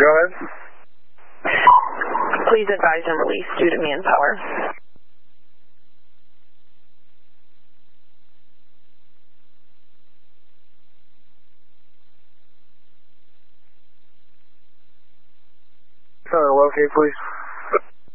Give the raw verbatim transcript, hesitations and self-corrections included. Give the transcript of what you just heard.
Go ahead. Please advise and release due to manpower. Uh, locate, please.